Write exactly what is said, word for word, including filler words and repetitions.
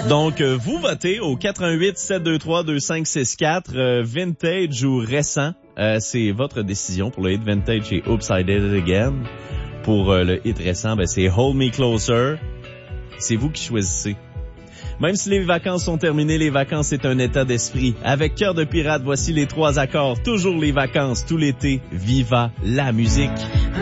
Donc, euh, vous votez au quatre un huit, sept deux trois, deux cinq six quatre, euh, vintage ou récent. Euh, c'est votre décision pour le hit vintage et Oops, I Did It Again. Pour euh, le hit récent, ben, c'est Hold Me Closer. C'est vous qui choisissez. Même si les vacances sont terminées, les vacances c'est un état d'esprit. Avec Cœur de pirate, voici les trois accords. Toujours les vacances, tout l'été. Viva la musique.